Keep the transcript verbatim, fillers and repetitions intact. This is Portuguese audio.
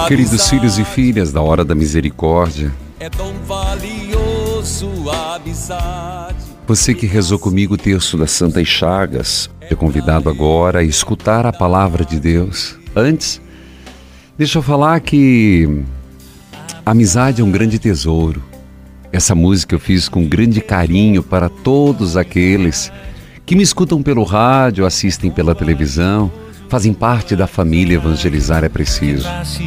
Queridos filhos e filhas da Hora da Misericórdia, é tão valioso a amizade. você que rezou comigo o terço das Santas Chagas, é convidado agora a escutar a palavra de Deus. Antes, deixa eu falar que a amizade é um grande tesouro. Essa música eu fiz com grande carinho para todos aqueles que me escutam pelo rádio, assistem pela televisão, fazem parte da família Evangelizar é Preciso.